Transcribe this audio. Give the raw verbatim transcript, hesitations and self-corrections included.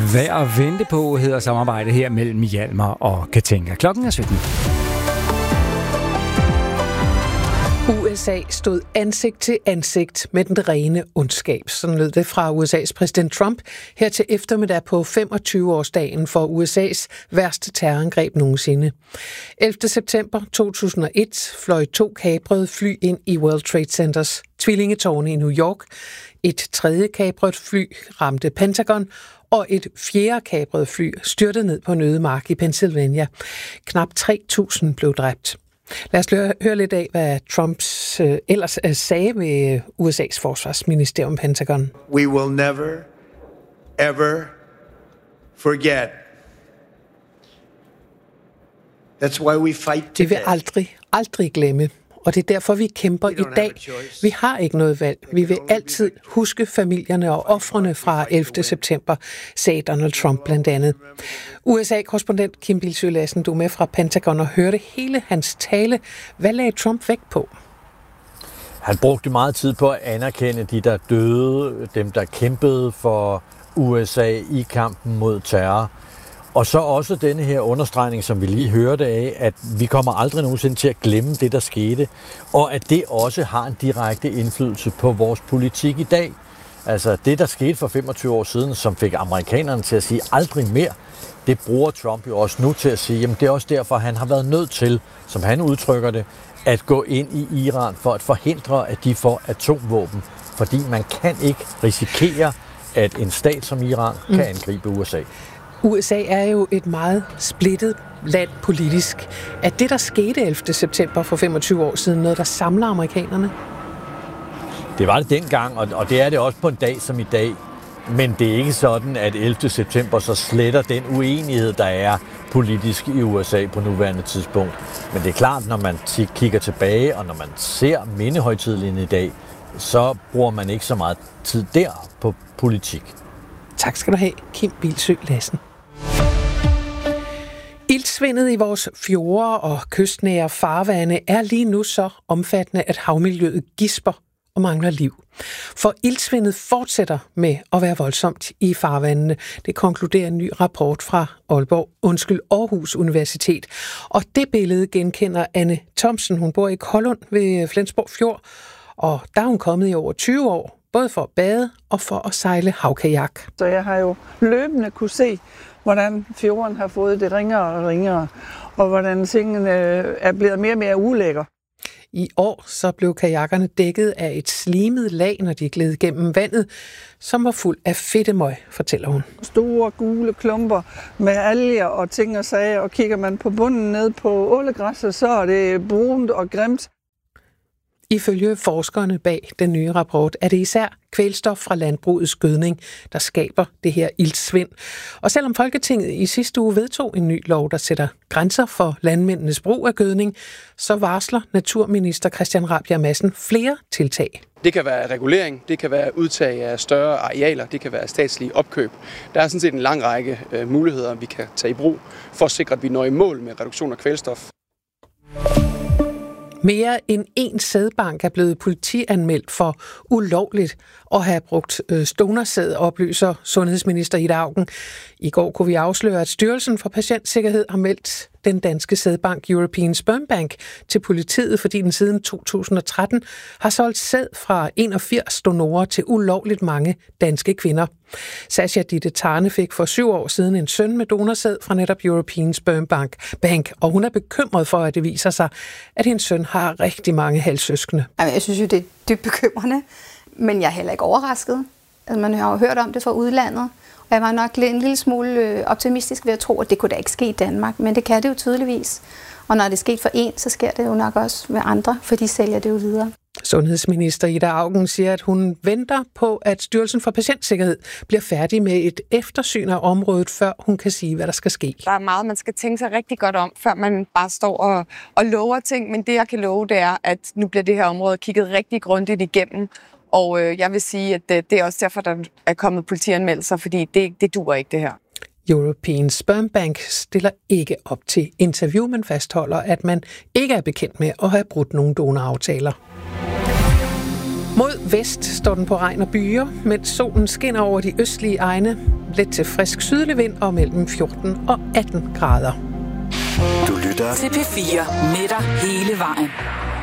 Værd at vente på hedder samarbejdet her mellem Hjalmar og Katinka. Klokken er sytten. U S A stod ansigt til ansigt med den rene ondskab. Sådan lød det fra U S A's præsident Trump her til eftermiddag på femogtyve-årsdagen for U S A's værste terrorangreb nogensinde. ellevte september to tusind og et fløj to kaprede fly ind i World Trade Centers tvillingetårne i New York. Et tredje kapret fly ramte Pentagon, og et fjerde kapret fly styrtede ned på en øde mark i Pennsylvania. Knap tre tusind blev dræbt. Lad os høre, høre lidt af, hvad Trumps øh, ellers øh, sagde ved U S A's forsvarsministerium Pentagon. We will never, ever forget. That's why we fight today. Vi vil aldrig, aldrig glemme. Og det er derfor, vi kæmper i dag. Vi har ikke noget valg. Vi vil altid huske familierne og ofrene fra ellevte september, sagde Donald Trump blandt andet. U S A-korrespondent Kim Bildsøe Lassen, du er med fra Pentagon og hørte hele hans tale. Hvad lagde Trump vægt på? Han brugte meget tid på at anerkende de, der døde, dem, der kæmpede for U S A i kampen mod terror. Og så også denne her understregning, som vi lige hørte af, at vi kommer aldrig nogensinde til at glemme det, der skete, og at det også har en direkte indflydelse på vores politik i dag. Altså det, der skete for femogtyve år siden, som fik amerikanerne til at sige aldrig mere, det bruger Trump jo også nu til at sige, jamen det er også derfor, han har været nødt til, som han udtrykker det, at gå ind i Iran for at forhindre, at de får atomvåben. Fordi man kan ikke risikere, at en stat som Iran kan angribe U S A. U S A er jo et meget splittet land politisk. Er det, der skete ellevte september for femogtyve år siden, noget, der samler amerikanerne? Det var det dengang, og det er det også på en dag som i dag. Men det er ikke sådan, at ellevte september så sletter den uenighed, der er politisk i U S A på nuværende tidspunkt. Men det er klart, når man t- kigger tilbage, og når man ser mindehøjtidligheden i dag, så bruger man ikke så meget tid der på politik. Tak skal du have, Kim Bildsøe Lassen. Iltsvindet i vores fjorde og kystnære farvande er lige nu så omfattende, at havmiljøet gisper og mangler liv. For iltsvindet fortsætter med at være voldsomt i farvandene. Det konkluderer en ny rapport fra Aalborg, undskyld, Aarhus Universitet. Og det billede genkender Anne Thomsen. Hun bor i Kollund ved Flensborg Fjord, og der er hun kommet i over tyve år, både for at bade og for at sejle havkajak. Så jeg har jo løbende kunne se, hvordan fjorden har fået det ringere og ringere, og hvordan tingene er blevet mere og mere ulækker. I år så blev kajakkerne dækket af et slimet lag, når de gled gennem vandet, som var fuld af fedtemøg, fortæller hun. Store gule klumper med alger og ting og sager, og kigger man på bunden ned på ålegræsset, så er det brunt og grimt. Ifølge forskerne bag den nye rapport er det især kvælstof fra landbrugets gødning, der skaber det her iltsvind. Og selvom Folketinget i sidste uge vedtog en ny lov, der sætter grænser for landmændenes brug af gødning, så varsler naturminister Christian Rabjerg Madsen flere tiltag. Det kan være regulering, det kan være udtag af større arealer, det kan være statslige opkøb. Der er sådan set en lang række øh, muligheder, vi kan tage i brug for at sikre, at vi når i mål med reduktion af kvælstof. Mere end en sædbank er blevet politianmeldt for ulovligt at have brugt stonersæd, oplyser sundhedsminister Ida Auken. I går kunne vi afsløre, at Styrelsen for Patientsikkerhed har meldt den danske sædbank European Sperm Bank til politiet, fordi den siden to tusind og tretten har solgt sæd fra enogfirs donorer til ulovligt mange danske kvinder. Sascha Ditte Tarne fik for syv år siden en søn med donorsæd fra netop European Sperm Bank, Bank, og hun er bekymret for, at det viser sig, at hendes søn har rigtig mange halvsøskende. Jeg synes jo, det er dybt bekymrende, men jeg er heller ikke overrasket. Altså, man har jo hørt om det fra udlandet, og jeg var nok en lille smule optimistisk ved at tro, at det kunne da ikke ske i Danmark, men det kan det jo tydeligvis. Og når det er sket for en, så sker det jo nok også med andre, for de sælger det jo videre. Sundhedsminister Ida Auken siger, at hun venter på, at Styrelsen for Patientsikkerhed bliver færdig med et eftersyn af området, før hun kan sige, hvad der skal ske. Der er meget, man skal tænke sig rigtig godt om, før man bare står og, og lover ting. Men det, jeg kan love, det er, at nu bliver det her område kigget rigtig grundigt igennem. Og øh, jeg vil sige, at det, det er også derfor, der er kommet politianmeldelser, fordi det, det duer ikke, det her. European Sperm Bank stiller ikke op til interview, men fastholder, at man ikke er bekendt med at have brudt nogle donoraftaler. Mod vest står den på regn og byer, mens solen skinner over de østlige egne. Let til frisk sydlig vind og mellem fjorten og atten grader. Du lytter til P fire med dig hele vejen.